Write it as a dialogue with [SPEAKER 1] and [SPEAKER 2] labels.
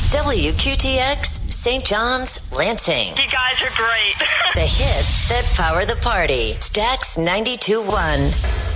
[SPEAKER 1] WQTX, St. John's, Lansing.
[SPEAKER 2] You guys are great.
[SPEAKER 1] The hits that power the party. Stax 92.1.